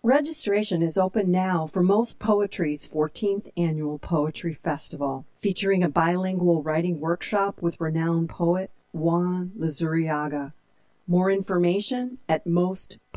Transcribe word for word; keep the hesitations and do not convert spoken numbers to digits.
Registration is open now for Most Poetry's fourteenth Annual Poetry Festival, featuring a bilingual writing workshop with renowned poet Juan Luzuriaga. More information at most